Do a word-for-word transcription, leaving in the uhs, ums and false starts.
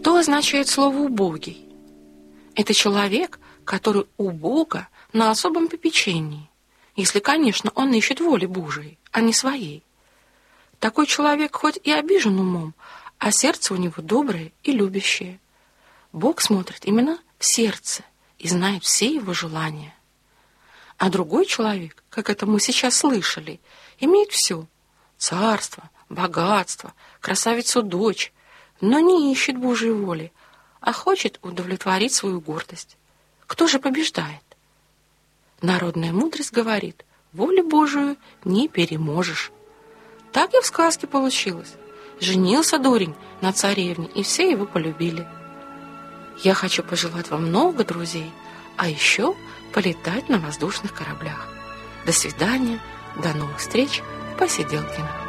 Что означает слово «убогий»? Это человек, который у Бога на особом попечении, если, конечно, он ищет воли Божией, а не своей. Такой человек хоть и обижен умом, а сердце у него доброе и любящее. Бог смотрит именно в сердце и знает все его желания. А другой человек, как это мы сейчас слышали, имеет все – царство, богатство, красавицу-дочь, но не ищет Божьей воли, а хочет удовлетворить свою гордость. Кто же побеждает? Народная мудрость говорит: волю Божию не переможешь. Так и в сказке получилось. Женился дурень на царевне, и все его полюбили. Я хочу пожелать вам много друзей, а еще полетать на воздушных кораблях. До свидания, до новых встреч в Посиделкино.